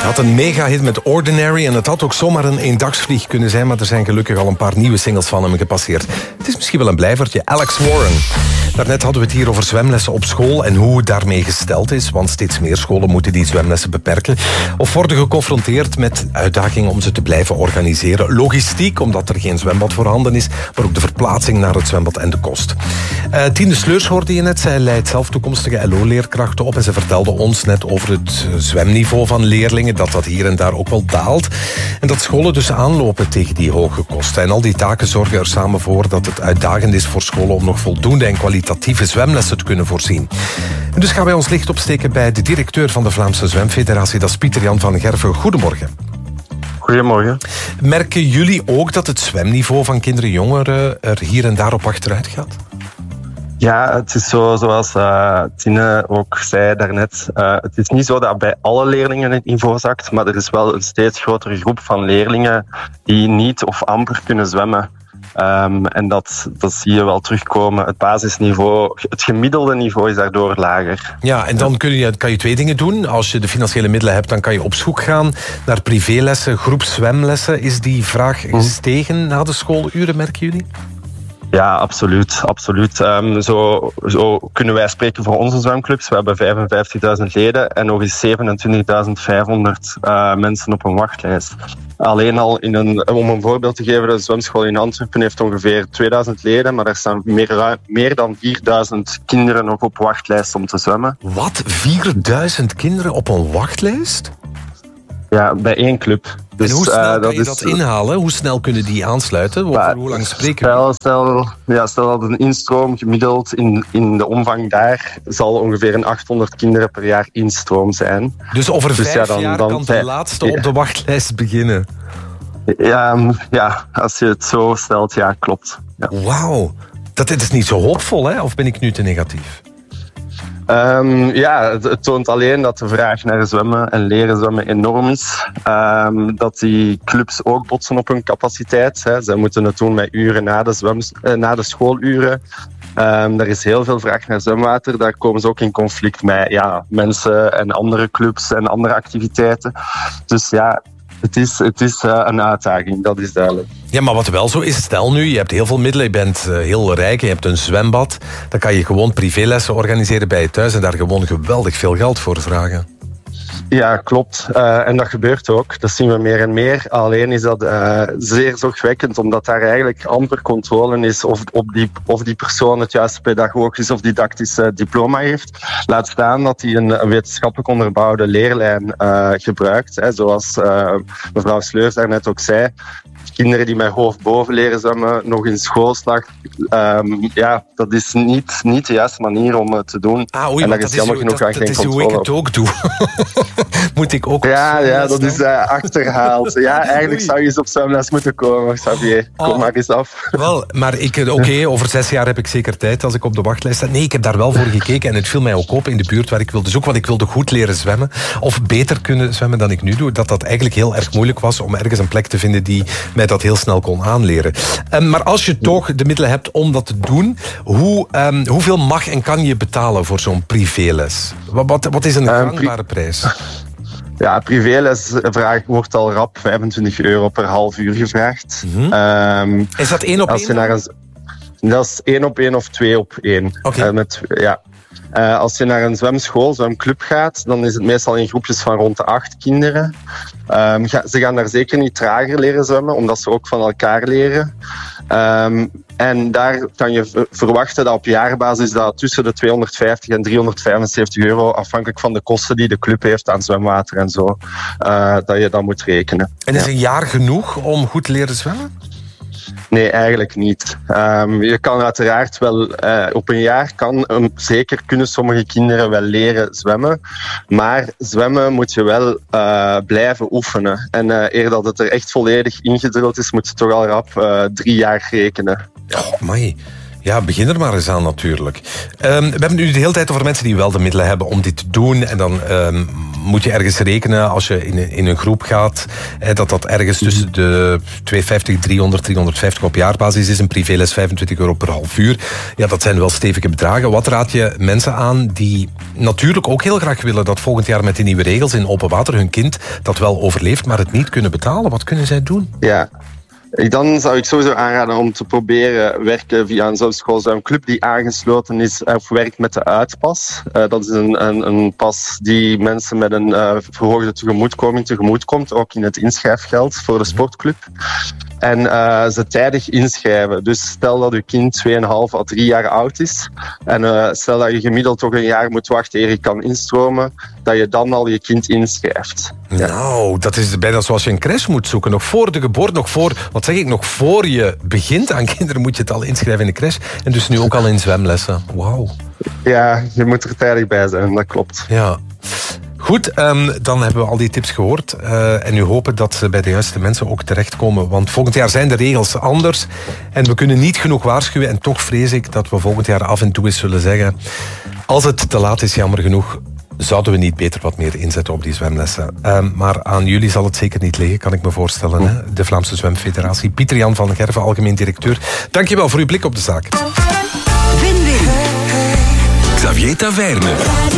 had een mega-hit met Ordinary en het had ook zomaar een eendagsvlieg kunnen zijn, maar er zijn gelukkig al een paar nieuwe singles van hem gepasseerd. Het is misschien wel een blijvertje. Alex Warren. Daarnet hadden we het hier over zwemlessen op school en hoe het daarmee gesteld is, want steeds meer scholen moeten die zwemlessen beperken of worden geconfronteerd met uitdagingen om ze te blijven organiseren. Logistiek, omdat er geen zwembad voorhanden is, maar ook de verplaatsing naar het zwembad en de kost. Tine Sleurs hoorde je net, zij leidt zelf toekomstige LO-leerkrachten op en ze vertelde ons net over het zwemniveau van leerlingen, dat hier en daar ook wel daalt. En dat scholen dus aanlopen tegen die hoge kosten. En al die taken zorgen er samen voor dat het uitdagend is voor scholen om nog voldoende en kwalitatieve zwemlessen te kunnen voorzien. En dus gaan wij ons licht opsteken bij de directeur van de Vlaamse Zwemfederatie, dat is Pieter-Jan van Gerven. Goedemorgen. Goedemorgen. Merken jullie ook dat het zwemniveau van kinderen en jongeren er hier en daar op achteruit gaat? Ja, het is zo, zoals Tine ook zei daarnet. Het is niet zo dat bij alle leerlingen het niveau zakt, maar er is wel een steeds grotere groep van leerlingen die niet of amper kunnen zwemmen. En dat zie je wel terugkomen. Het basisniveau, het gemiddelde niveau is daardoor lager. Ja, en dan kan je twee dingen doen. Als je de financiële middelen hebt, dan kan je op zoek gaan naar privélessen, groepszwemlessen. Is die vraag gestegen na de schooluren, merken jullie? Ja, absoluut. Zo kunnen wij spreken voor onze zwemclubs. We hebben 55.000 leden en nog eens 27.500 mensen op een wachtlijst. Alleen al om een voorbeeld te geven, de zwemschool in Antwerpen heeft ongeveer 2000 leden, maar er staan meer dan 4000 kinderen nog op wachtlijst om te zwemmen. Wat? 4000 kinderen op een wachtlijst? Ja, bij één club. Dus, en hoe snel kan je dat inhalen? Hoe snel kunnen die aansluiten? Hoe lang spreken we? Stel dat een instroom gemiddeld in de omvang daar zal ongeveer een 800 kinderen per jaar instroom zijn. Dus over 5 jaar kan de laatste op de wachtlijst beginnen? Ja, als je het zo stelt, ja, klopt. Ja. Wauw. Dat is niet zo hoopvol, hè? Of ben ik nu te negatief? Het toont alleen dat de vraag naar zwemmen en leren zwemmen enorm is. Dat die clubs ook botsen op hun capaciteit. Hè. Zij moeten het doen met uren na de schooluren. Er is heel veel vraag naar zwemwater. Daar komen ze ook in conflict met mensen en andere clubs en andere activiteiten. Dus ja, het is een uitdaging, dat is duidelijk. Ja, maar wat wel zo is, stel nu, je hebt heel veel middelen, je bent heel rijk, je hebt een zwembad, dan kan je gewoon privélessen organiseren bij je thuis en daar gewoon geweldig veel geld voor vragen. Ja, klopt. En dat gebeurt ook. Dat zien we meer en meer. Alleen is dat zeer zorgwekkend, omdat daar eigenlijk amper controle is of die persoon het juiste pedagogisch of didactisch diploma heeft. Laat staan dat hij een wetenschappelijk onderbouwde leerlijn gebruikt. Hè, zoals mevrouw Sleurs daarnet ook zei. Kinderen die met hoofd boven leren zwemmen, nog in schoolslag. Dat is niet de juiste manier om het te doen. En daar is jammer genoeg geen controle. Dat is hoe ik het ook doe. Moet ik ook... Ja, dat is achterhaald. Ja, eigenlijk zou je eens op zwemles moeten komen, Xavier. Kom maar eens af. Wel, maar over 6 jaar heb ik zeker tijd als ik op de wachtlijst sta. Nee, ik heb daar wel voor gekeken en het viel mij ook op in de buurt waar ik wilde zoeken, want ik wilde goed leren zwemmen. Of beter kunnen zwemmen dan ik nu doe. Dat eigenlijk heel erg moeilijk was om ergens een plek te vinden die mij dat heel snel kon aanleren. Maar als je toch de middelen hebt om dat te doen, hoeveel mag en kan je betalen voor zo'n privéles? Wat is een gangbare prijs? Ja, privéles wordt al rap €25 per half uur gevraagd. Is dat 1 op 1? Dat is 1 op 1 of 2 op 1. Okay. Als je naar een zwemclub gaat, dan is het meestal in groepjes van rond de 8 kinderen. Ze gaan daar zeker niet trager leren zwemmen, omdat ze ook van elkaar leren. En daar kan je verwachten dat op jaarbasis dat tussen de €250 en €375, afhankelijk van de kosten die de club heeft aan zwemwater en zo, dat je dat moet rekenen. En is een jaar genoeg om goed te leren zwemmen? Nee, eigenlijk niet. Je kan uiteraard wel... op een jaar zeker kunnen sommige kinderen wel leren zwemmen. Maar zwemmen moet je wel blijven oefenen. En eer dat het er echt volledig ingedrild is, moet je toch al rap 3 jaar rekenen. Oh, amai. Ja, begin er maar eens aan natuurlijk. We hebben nu de hele tijd over mensen die wel de middelen hebben om dit te doen. En dan moet je ergens rekenen als je in een groep gaat, dat ergens tussen de 250, 300, 350 op jaarbasis is. Een privéles €25 per half uur. Ja, dat zijn wel stevige bedragen. Wat raad je mensen aan die natuurlijk ook heel graag willen dat volgend jaar met die nieuwe regels in open water hun kind dat wel overleeft, maar het niet kunnen betalen? Wat kunnen zij doen? Ja. Dan zou ik sowieso aanraden om te proberen werken via een zelfschoolzwemclub die aangesloten is of werkt met de uitpas. Dat is een pas die mensen met een verhoogde tegemoet komt, ook in het inschrijfgeld voor de sportclub. En ze tijdig inschrijven. Dus stel dat je kind 2,5 à 3 jaar oud is en stel dat je gemiddeld toch een jaar moet wachten eer je kan instromen, dat je dan al je kind inschrijft. Ja. Nou, dat is bijna zoals je een crash moet zoeken. Nog voor de geboorte, nog voor je begint aan kinderen moet je het al inschrijven in de crash. En dus nu ook al in zwemlessen. Wauw. Ja, je moet er tijdig bij zijn, dat klopt. Ja. Goed, dan hebben we al die tips gehoord. En nu hopen dat ze bij de juiste mensen ook terechtkomen. Want volgend jaar zijn de regels anders. En we kunnen niet genoeg waarschuwen. En toch vrees ik dat we volgend jaar af en toe eens zullen zeggen, als het te laat is, jammer genoeg, zouden we niet beter wat meer inzetten op die zwemlessen. Maar aan jullie zal het zeker niet liggen, kan ik me voorstellen. Hè? De Vlaamse Zwemfederatie. Pieter-Jan van Gerven, algemeen directeur. Dankjewel voor uw blik op de zaak. Win-win. Xavier Taverne.